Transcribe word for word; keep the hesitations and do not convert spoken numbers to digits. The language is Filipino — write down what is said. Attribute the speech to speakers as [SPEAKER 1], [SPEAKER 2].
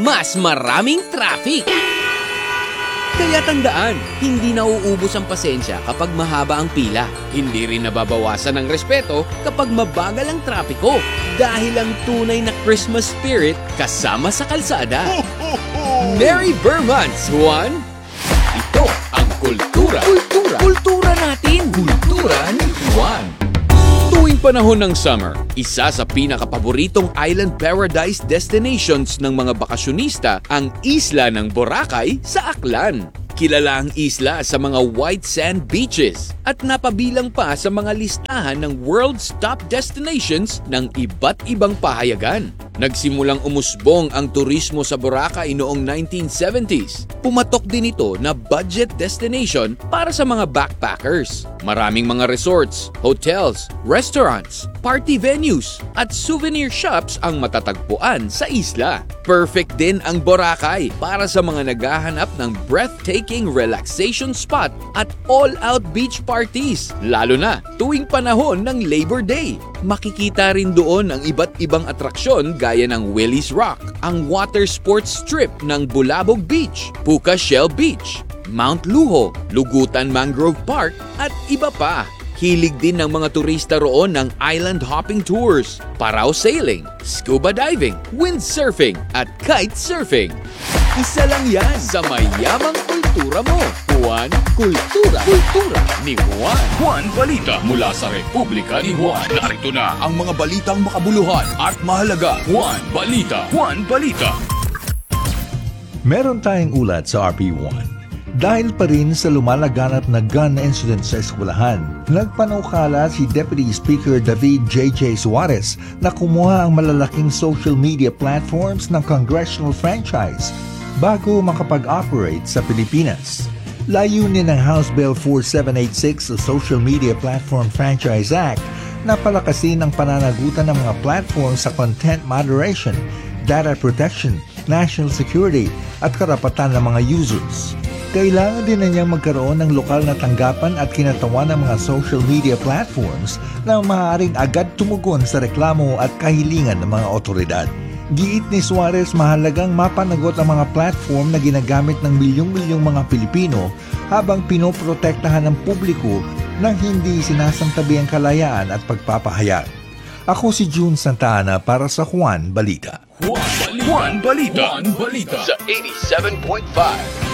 [SPEAKER 1] mas maraming traffic. Kaya tandaan, hindi nauubos ang pasensya kapag mahaba ang pila. Hindi rin nababawasan ang respeto kapag mabagal ang trapiko. Dahil ang tunay na Christmas spirit kasama sa kalsada. Merry Burmans, Juan! Ito ang kultura. Kultura. Kultura natin. Kultura ni Juan. Tuwing panahon ng summer, isa sa pinakapaboritong island paradise destinations ng mga bakasyonista ang isla ng Boracay sa Aklan. Kilala ang isla sa mga white sand beaches at napabilang pa sa mga listahan ng world's top destinations ng iba't ibang pahayagan. Nagsimulang umusbong ang turismo sa Boracay noong nineteen seventies. Pumatok din ito na budget destination para sa mga backpackers. Maraming mga resorts, hotels, restaurants, party venues at souvenir shops ang matatagpuan sa isla. Perfect din ang Boracay para sa mga naghahanap ng breathtaking relaxation spot at all-out beach parties, lalo na tuwing panahon ng Labor Day. Makikita rin doon ang iba't ibang atraksyon gaya ng Willie's Rock, ang water sports strip ng Bulabog Beach, Puka Shell Beach, Mount Luho, Lugutan Mangrove Park at iba pa. Hilig din ng mga turista roon ng island hopping tours, parasailing, scuba diving, windsurfing at kite surfing. Isa lang yan sa mayamang kultura mo. Juan Kultura. Kultura ni Juan.
[SPEAKER 2] Juan Balita mula sa Republika ni Juan. Narito na ang mga balitang makabuluhan at mahalaga. Juan Balita. Juan Balita.
[SPEAKER 3] Meron tayong ulat sa R P one. Dahil pa rin sa lumalaganap na gun incident sa eskwelahan, nagpanukala si Deputy Speaker David J J Suarez na kumuha ang malalaking social media platforms ng congressional franchise bago makapag-operate sa Pilipinas. Layunin ng House Bill forty-seven eighty-six o Social Media Platform Franchise Act na palakasin ang pananagutan ng mga platform sa content moderation, data protection, national security at karapatan ng mga users. Kailangan din na niyang magkaroon ng lokal na tanggapan at kinatawan ng mga social media platforms na maaaring agad tumugon sa reklamo at kahilingan ng mga otoridad. Giit ni Suarez, mahalagang mapanagot ang mga platform na ginagamit ng milyong-milyong mga Pilipino habang pinoprotektahan ng publiko nang hindi sinasantabi ang kalayaan at pagpapahayag. Ako si June Santa Ana para sa Juan Balita.
[SPEAKER 2] Juan Balita. Juan Balita. Juan Balita.
[SPEAKER 1] Sa eighty-seven point five.